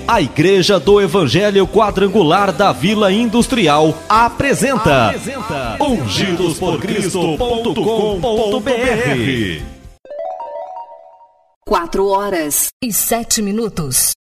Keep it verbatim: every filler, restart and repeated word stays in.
A Igreja do Evangelho Quadrangular da Vila Industrial apresenta, apresenta ungidos por cristo ponto com ponto br. Quatro horas e sete minutos.